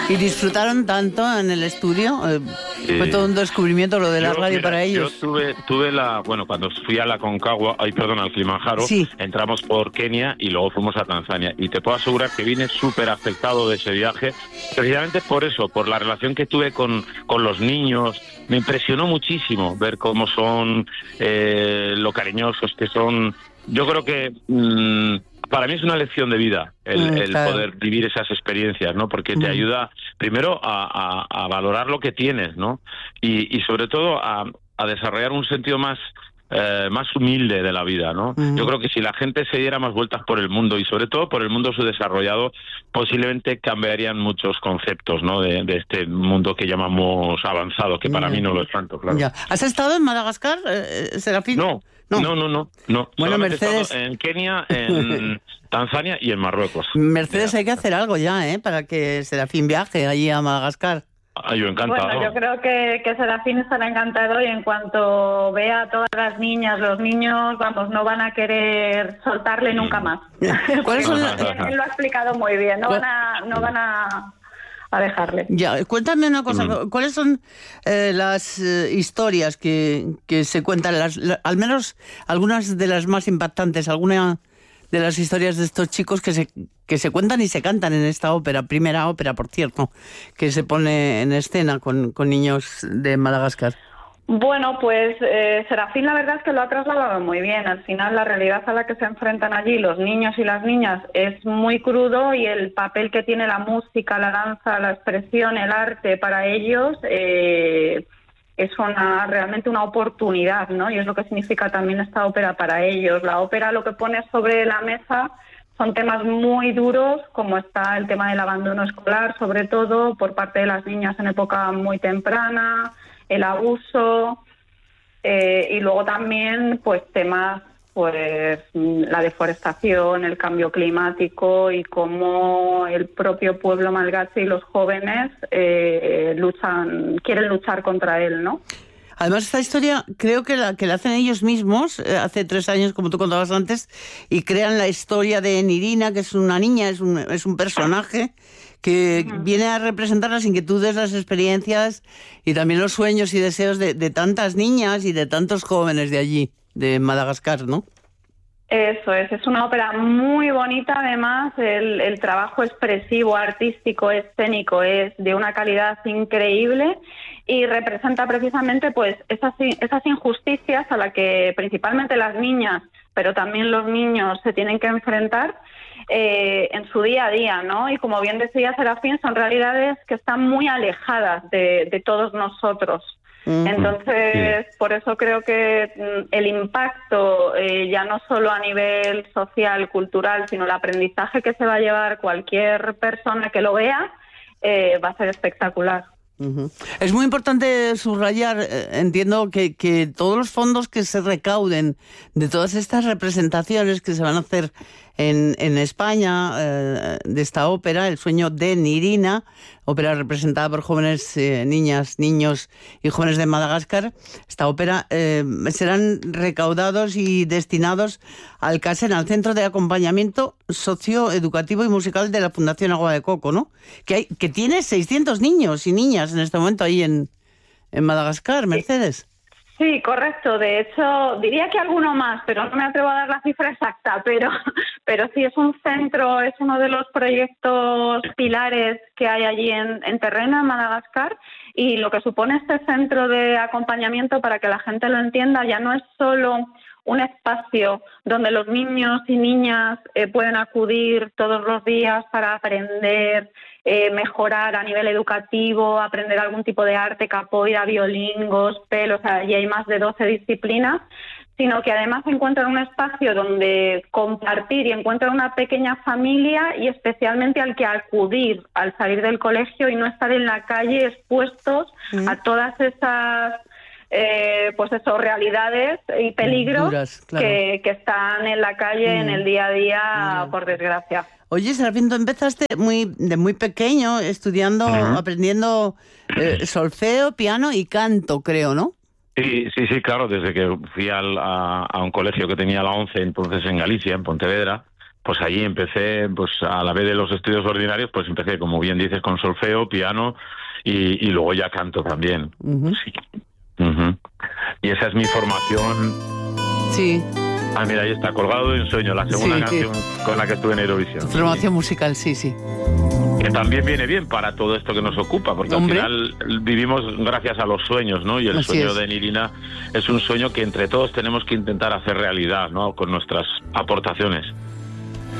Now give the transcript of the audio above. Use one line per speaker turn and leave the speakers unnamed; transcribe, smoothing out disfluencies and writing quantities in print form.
¿Y disfrutaron tanto en el estudio? Fue todo un descubrimiento lo de la radio para ellos.
Yo tuve cuando fui a la Aconcagua, al Kilimanjaro,
sí,
entramos por Kenia y luego fuimos a Tanzania. Y te puedo asegurar que vine súper afectado de ese viaje, precisamente por eso, por la relación que tuve con los niños. Me impresionó muchísimo ver cómo son, lo cariñosos que son. Yo creo que para mí es una lección de vida el
claro.
poder vivir esas experiencias, ¿no? Porque te ayuda primero a valorar lo que tienes, ¿no? Y sobre todo a desarrollar un sentido más humilde de la vida, ¿no? Yo creo que si la gente se diera más vueltas por el mundo y sobre todo por el mundo subdesarrollado, posiblemente cambiarían muchos conceptos, ¿no? De este mundo que llamamos avanzado, que para mí no lo es tanto, claro.
Ya. ¿Has estado en Madagascar, Serafín?
No. Bueno,
solamente Mercedes,
he estado en Kenia, en Tanzania y en Marruecos.
Mercedes, hay que hacer algo ya, para que Serafín viaje allí a Madagascar.
Yo encantado.
Bueno, yo creo que Serafín estará encantado y en cuanto vea a todas las niñas, los niños, vamos, no van a querer soltarle nunca más.
¿Cuáles son
él lo ha explicado muy bien, no van a dejarle.
Ya, cuéntame una cosa, ¿cuáles son las historias que se cuentan, al menos algunas de las más impactantes, alguna de las historias de estos chicos que se cuentan y se cantan en esta ópera, primera ópera, por cierto, que se pone en escena con niños de Madagascar?
Bueno, pues Serafín la verdad es que lo ha trasladado muy bien. Al final la realidad a la que se enfrentan allí los niños y las niñas es muy crudo y el papel que tiene la música, la danza, la expresión, el arte para ellos es realmente una oportunidad, ¿no? Y es lo que significa también esta ópera para ellos. La ópera lo que pone sobre la mesa son temas muy duros, como está el tema del abandono escolar, sobre todo por parte de las niñas en época muy temprana, el abuso, y luego también pues temas, pues la deforestación, el cambio climático y cómo el propio pueblo malgache y los jóvenes quieren luchar contra él, ¿no?
Además, esta historia creo que la hacen ellos mismos, hace 3 años, como tú contabas antes, y crean la historia de Nirina, que es una niña, es un personaje que viene a representar las inquietudes, las experiencias y también los sueños y deseos de tantas niñas y de tantos jóvenes de allí, de Madagascar, ¿no?
Eso es una ópera muy bonita, además el trabajo expresivo, artístico, escénico es de una calidad increíble y representa precisamente pues esas injusticias a las que principalmente las niñas, pero también los niños se tienen que enfrentar en su día a día, ¿no? Y como bien decía Serafín, son realidades que están muy alejadas de todos nosotros. Entonces, por eso creo que el impacto, ya no solo a nivel social, cultural, sino el aprendizaje que se va a llevar cualquier persona que lo vea, va a ser espectacular.
Es muy importante subrayar, entiendo, que todos los fondos que se recauden de todas estas representaciones que se van a hacer en España de esta ópera, El sueño de Nirina, ópera representada por jóvenes niñas, niños y jóvenes de Madagascar, esta ópera serán recaudados y destinados al CASEN, al Centro de Acompañamiento Socioeducativo y Musical de la Fundación Agua de Coco, ¿no? Que tiene 600 niños y niñas en este momento ahí en Madagascar, Mercedes.
Sí, correcto. De hecho, diría que alguno más, pero no me atrevo a dar la cifra exacta. Pero sí, es un centro, es uno de los proyectos pilares que hay allí en terreno, en Madagascar. Y lo que supone este centro de acompañamiento, para que la gente lo entienda, ya no es solo un espacio donde los niños y niñas pueden acudir todos los días para aprender, mejorar a nivel educativo, aprender algún tipo de arte, capoeira, violín, gospel, o sea, y hay más de 12 disciplinas, sino que además encuentran un espacio donde compartir y encuentran una pequeña familia y especialmente al que acudir al salir del colegio y no estar en la calle expuestos a todas esas realidades y peligros
duras, claro,
que están en la calle en el día a día, por desgracia.
Oye, Serafín, tú empezaste de muy pequeño estudiando, aprendiendo solfeo, piano y canto, creo, ¿no?
Sí, claro, desde que fui a un colegio que tenía la 11, entonces en Galicia, en Pontevedra, pues allí empecé, pues a la vez de los estudios ordinarios, pues empecé, como bien dices, con solfeo, piano y luego ya canto también. Sí. Y esa es mi formación.
Sí.
Ah, mira, ahí está, Colgado de un sueño, la segunda canción con la que estuve en Eurovisión.
Formación musical, sí.
Que también viene bien para todo esto que nos ocupa, porque al final vivimos gracias a los sueños, ¿no? Y el sueño de Nirina es un sueño que entre todos tenemos que intentar hacer realidad, ¿no? Con nuestras aportaciones.